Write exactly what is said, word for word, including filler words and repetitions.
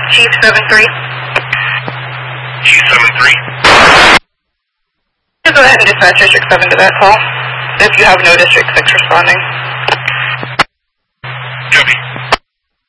Chief seven three. Chief seven three. Go ahead and dispatch District seven to that call, if you have no District six responding.